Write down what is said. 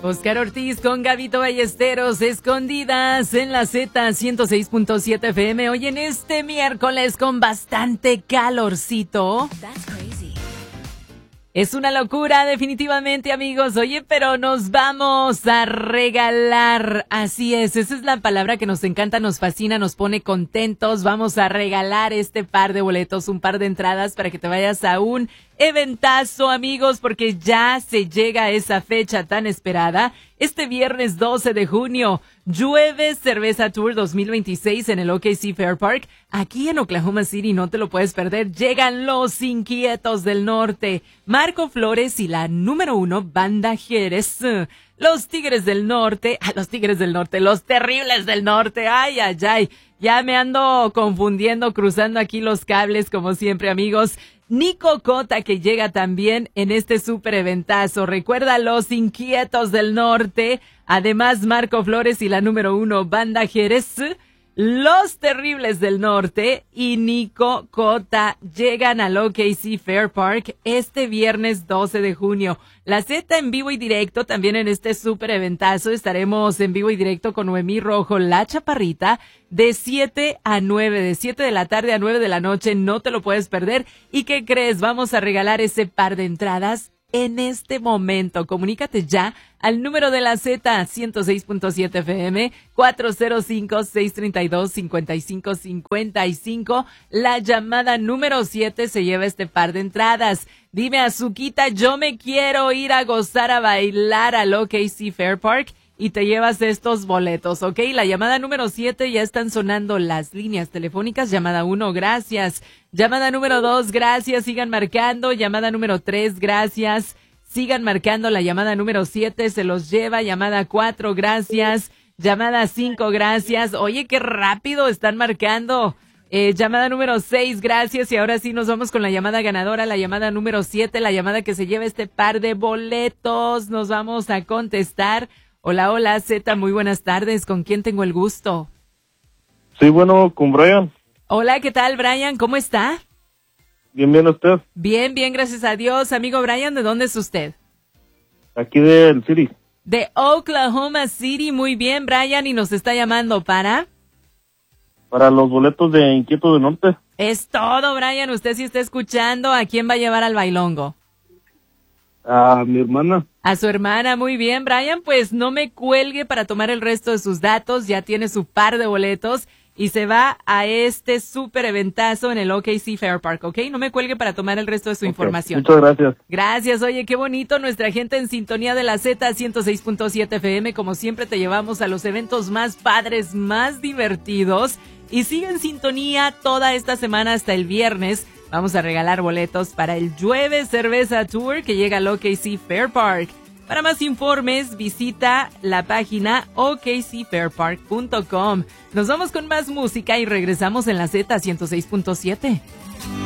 Oscar Ortiz con Gabito Ballesteros, Escondidas en la Z106.7 FM. Hoy en este miércoles con bastante calorcito. Es una locura, definitivamente, amigos. Oye, pero nos vamos a regalar. Así es, esa es la palabra que nos encanta, nos fascina, nos pone contentos. Vamos a regalar este par de boletos, un par de entradas para que te vayas a un eventazo, amigos, porque ya se llega a esa fecha tan esperada. Este viernes 12 de junio, Llueve Cerveza Tour 2026 en el OKC Fair Park, aquí en Oklahoma City, no te lo puedes perder. Llegan los Inquietos del Norte, Marco Flores y la número 1, Banda Jerez. Los Tigres del Norte, los Terribles del Norte, ay, ya me ando confundiendo, cruzando aquí los cables como siempre, amigos. Nico Cota, que llega también en este súper eventazo. Recuerda, los Inquietos del Norte, además Marco Flores y la número 1, Banda Jerez. Los Terribles del Norte y Nico Cota llegan al OKC Fair Park este viernes 12 de junio. La Z en vivo y directo también en este súper eventazo. Estaremos en vivo y directo con Noemí Rojo, La Chaparrita, de 7 a 9, de 7 de la tarde a 9 de la noche. No te lo puedes perder. ¿Y qué crees? Vamos a regalar ese par de entradas en este momento. Comunícate ya al número de la Z 106.7 FM 405-632-5555. La llamada número 7 se lleva este par de entradas. Dime, Azuquita, yo me quiero ir a gozar, a bailar al OKC Fair Park, y te llevas estos boletos, ¿ok? La llamada número 7, ya están sonando las líneas telefónicas. Llamada 1, gracias. Llamada número 2, gracias. Sigan marcando. Llamada número 3, gracias. Sigan marcando. La llamada número 7 se los lleva. Llamada 4, gracias. Llamada 5, gracias. Oye, qué rápido están marcando. Llamada número 6, gracias. Y ahora sí nos vamos con la llamada ganadora, la llamada número 7, la llamada que se lleva este par de boletos. Nos vamos a contestar. Hola, Z, muy buenas tardes. ¿Con quién tengo el gusto? Sí, bueno, con Brian. Hola, ¿qué tal, Brian? ¿Cómo está? Bien, ¿usted? Bien, gracias a Dios. Amigo Brian, ¿de dónde es usted? Aquí del City. De Oklahoma City, muy bien, Brian, y nos está llamando para los boletos de Inquietos del Norte. Es todo, Brian. Usted sí está escuchando. ¿A quién va a llevar al bailongo? A mi hermana. A su hermana, muy bien, Brian. Pues no me cuelgue para tomar el resto de sus datos. Ya tiene su par de boletos y se va a este súper eventazo en el OKC Fair Park, ¿ok? No me cuelgue para tomar el resto de su información. Muchas gracias. Gracias. Oye, qué bonito, nuestra gente en sintonía de la Z 106.7 FM. Como siempre, te llevamos a los eventos más padres, más divertidos. Y sigue en sintonía toda esta semana hasta el viernes. Vamos a regalar boletos para el Llueve Cerveza Tour que llega al OKC Fair Park. Para más informes, visita la página okcfairpark.com. Nos vamos con más música y regresamos en la Z 106.7.